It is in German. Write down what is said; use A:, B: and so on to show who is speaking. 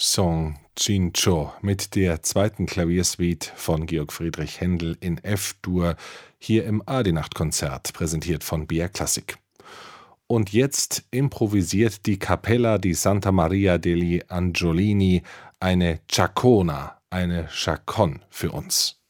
A: Song Cincio mit der zweiten Klaviersuite von Georg Friedrich Händel in F-Dur hier im AD-Nacht-Konzert, präsentiert von BR Classic. Und jetzt improvisiert die Cappella di Santa Maria degli Angiolini eine Ciacona, eine Chaconne für uns.